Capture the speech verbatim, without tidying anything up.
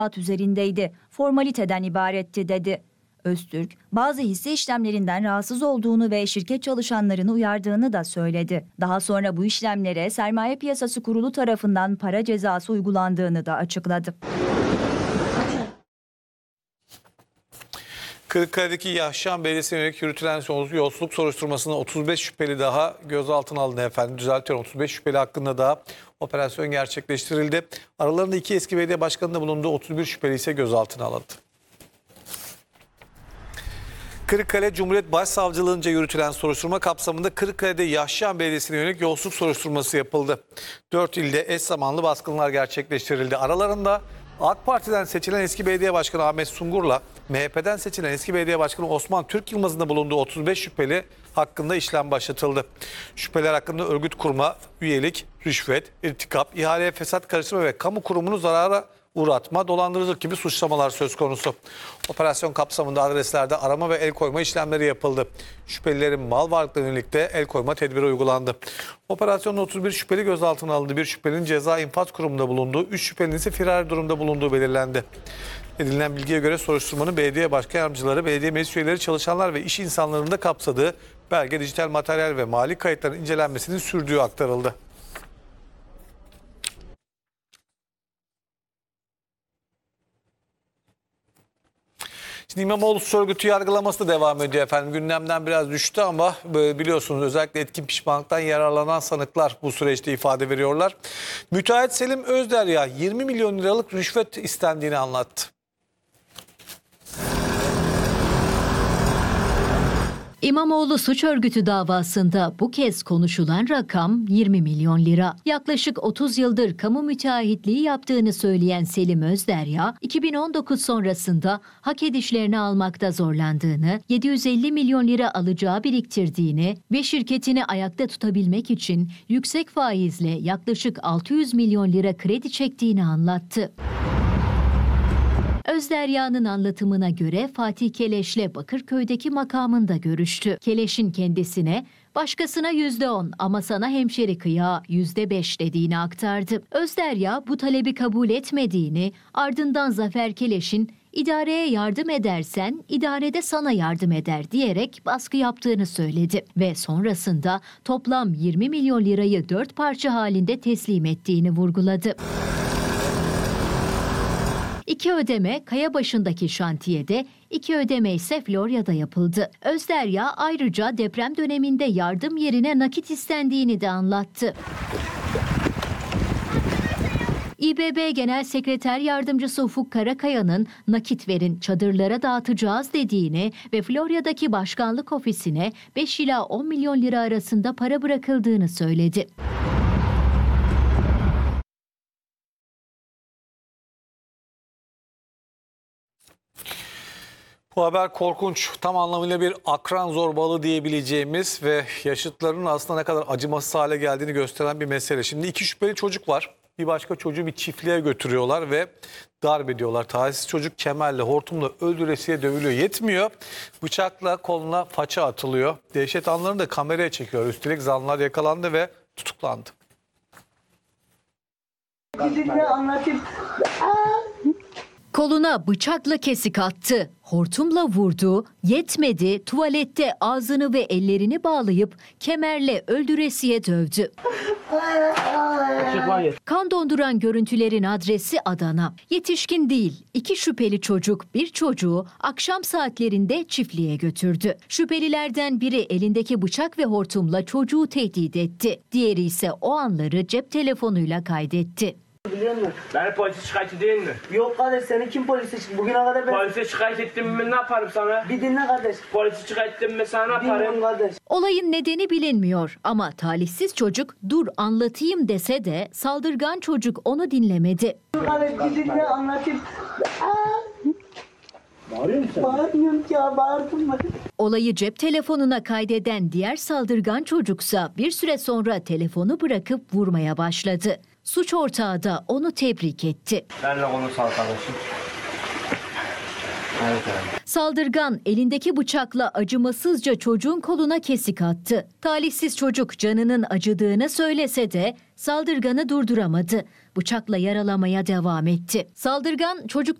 üzerindeydi. Formaliteden ibaretti dedi. Öztürk, bazı hisse işlemlerinden rahatsız olduğunu ve şirket çalışanlarını uyardığını da söyledi. Daha sonra bu işlemlere Sermaye Piyasası Kurulu tarafından para cezası uygulandığını da açıkladı. Kırıkkale'deki Yahşihan Belediyesi'ne yönelik yürütülen yolsuzluk soruşturmasında otuz beş şüpheli daha gözaltına alındı efendim. Düzeltiyorum, otuz beş şüpheli hakkında daha operasyon gerçekleştirildi. Aralarında iki eski belediye başkanı da bulundu. otuz bir şüpheli ise gözaltına alındı. Kırıkkale Cumhuriyet Başsavcılığınca yürütülen soruşturma kapsamında Kırıkkale'de Yahşihan Belediyesi'ne yönelik yolsuzluk soruşturması yapıldı. dört ilde eş zamanlı baskınlar gerçekleştirildi. Aralarında AK Parti'den seçilen eski belediye başkanı Ahmet Sungur'la M H P'den seçilen eski belediye başkanı Osman Türk Yılmaz'ın da bulunduğu otuz beş şüpheli hakkında işlem başlatıldı. Şüpheler hakkında örgüt kurma, üyelik, rüşvet, irtikap, ihaleye fesat karıştırma ve kamu kurumunu zarara uğratma, dolandırıcılık gibi suçlamalar söz konusu. Operasyon kapsamında adreslerde arama ve el koyma işlemleri yapıldı. Şüphelilerin mal varlıklarına yönelik de el koyma tedbiri uygulandı. Operasyonda otuz bir şüpheli gözaltına alındı. Bir şüphelinin ceza infaz kurumunda bulunduğu, üç şüphelinin ise firari durumda bulunduğu belirlendi. Edinilen bilgiye göre soruşturmanın belediye başkan yardımcıları, belediye meclis üyeleri, çalışanlar ve iş insanlarının da kapsadığı belge, dijital materyal ve mali kayıtların incelenmesinin sürdüğü aktarıldı. Şimdi İmamoğlu suç örgütü yargılaması da devam ediyor efendim. Gündemden biraz düştü ama biliyorsunuz özellikle etkin pişmanlıktan yararlanan sanıklar bu süreçte ifade veriyorlar. Müteahhit Selim Özderya yirmi milyon liralık rüşvet istendiğini anlattı. İmamoğlu suç örgütü davasında bu kez konuşulan rakam yirmi milyon lira. Yaklaşık otuz yıldır kamu müteahhitliği yaptığını söyleyen Selim Özderya, iki bin on dokuz sonrasında hak edişlerini almakta zorlandığını, yedi yüz elli milyon lira alacağı biriktirdiğini ve şirketini ayakta tutabilmek için yüksek faizle yaklaşık altı yüz milyon lira kredi çektiğini anlattı. Özderya'nın anlatımına göre Fatih Keleş'le Bakırköy'deki makamında görüştü. Keleş'in kendisine başkasına yüzde on ama sana hemşeri kıyağı yüzde beş dediğini aktardı. Özderya bu talebi kabul etmediğini, ardından Zafer Keleş'in idareye yardım edersen idarede sana yardım eder diyerek baskı yaptığını söyledi ve sonrasında toplam yirmi milyon lirayı dört parça halinde teslim ettiğini vurguladı. İki ödeme Kayabaşı'ndaki şantiyede, iki ödeme ise Florya'da yapıldı. Özderya ayrıca deprem döneminde yardım yerine nakit istendiğini de anlattı. İBB Genel Sekreter Yardımcısı Ufuk Karakaya'nın nakit verin çadırlara dağıtacağız dediğini ve Florya'daki başkanlık ofisine beş ila on milyon lira arasında para bırakıldığını söyledi. Bu haber korkunç, tam anlamıyla bir akran zorbalığı diyebileceğimiz ve yaşıtlarının aslında ne kadar acımasız hale geldiğini gösteren bir mesele. Şimdi iki şüpheli çocuk var. Bir başka çocuğu bir çiftliğe götürüyorlar ve darp ediyorlar. Talihsiz çocuk kemerle, hortumla öldüresiye dövülüyor. Yetmiyor, bıçakla koluna faça atılıyor. Dehşet anlarını da kameraya çekiyor. Üstelik zanlılar yakalandı ve tutuklandı. Koluna bıçakla kesik attı, hortumla vurdu, yetmedi, tuvalette ağzını ve ellerini bağlayıp kemerle öldüresiye dövdü. Kan donduran görüntülerin adresi Adana. Yetişkin değil, iki şüpheli çocuk bir çocuğu akşam saatlerinde çiftliğe götürdü. Şüphelilerden biri elindeki bıçak ve hortumla çocuğu tehdit etti. Diğeri ise o anları cep telefonuyla kaydetti. Biliyor musun? Ben polise şikayetçi değil mi? Yok kardeş, senin kim polise çıktı? Bugüne kadar ben... Polise şikayet ettim mi ne yaparım sana? Bir dinle kardeş. Polise şikayet ettim mi sana ne yaparım? Bilmiyorum kardeş. Olayın nedeni bilinmiyor ama talihsiz çocuk dur anlatayım dese de saldırgan çocuk onu dinlemedi. Dur kardeş, bir dinle anlatayım. Bağırıyor musun? Bağırmıyorum ya, bağırdım mı? Olayı cep telefonuna kaydeden diğer saldırgan çocuksa bir süre sonra telefonu bırakıp vurmaya başladı. Suç ortağı da onu tebrik etti. Benle konuş arkadaşım. Evet, evet. Saldırgan elindeki bıçakla acımasızca çocuğun koluna kesik attı. Talihsiz çocuk canının acıdığını söylese de Saldırganı durduramadı. Bıçakla yaralamaya devam etti. Saldırgan çocuk